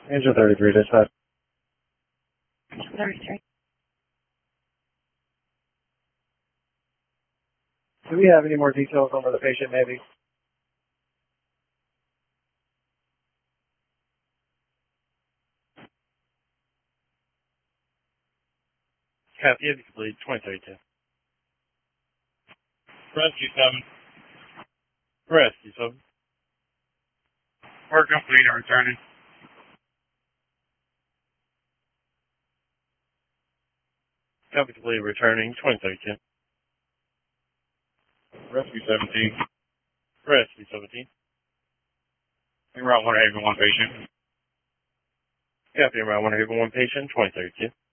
Angel 33, dispatch. 33. Do we have any more details on where the patient may be? Copy, if you please, 2032. Rescue 7. Rescue 7. Work complete and returning. Copy complete, returning, 2032. Rescue 17. Rescue 17. En route 1 Haven 1 patient. Copy, en route 1 Haven 1 patient, 2032.